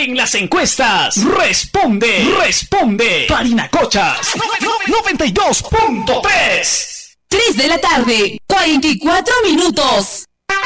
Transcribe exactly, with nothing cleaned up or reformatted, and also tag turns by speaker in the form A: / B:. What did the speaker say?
A: En las encuestas, responde, responde. Parinacochas, noventa y dos punto tres.
B: tres de la tarde, cuarenta y cuatro minutos.